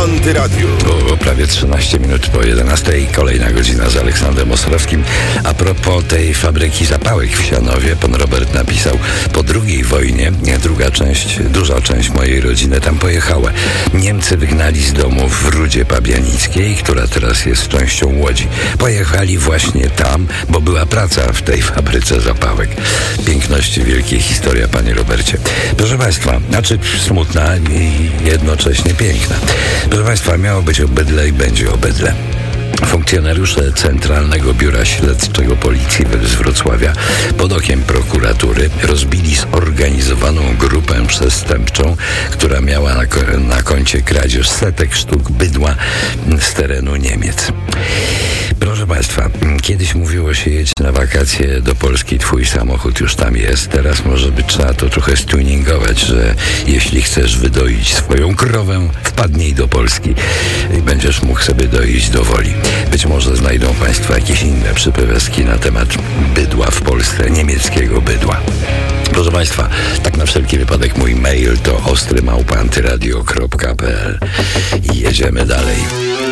Antyradiu. Było prawie 13 minut po 11. Kolejna godzina z Aleksandrem Ostrowskim. A propos tej fabryki zapałek w Sianowie, pan Robert napisał: po II wojnie duża część mojej rodziny tam pojechała. Niemcy wygnali z domu w Rudzie Pabianickiej, która teraz jest częścią Łodzi. Pojechali właśnie tam, bo była praca w tej fabryce zapałek. Piękności wielkiej historia, panie Robercie. Proszę państwa, smutna i jednocześnie piękna. Proszę państwa, miało być o bydle i będzie o bydle. Funkcjonariusze Centralnego Biura Śledczego Policji z Wrocławia pod okiem prokuratury rozbili zorganizowaną grupę przestępczą, która miała na koncie kradzież setek sztuk bydła z terenu Niemiec. Proszę państwa, kiedyś mówiło się: jedź na wakacje do Polski, twój samochód już tam jest. Teraz może by trzeba to trochę stuningować, że jeśli chcesz wydoić swoją krowę, wpadnij do Polski i będziesz mógł sobie doić do woli. Być może znajdą państwo jakieś inne przypyweski na temat bydła w Polsce, niemieckiego bydła. Proszę państwa, tak na wszelki wypadek mój mail to ostry@antyradio.pl i jedziemy dalej.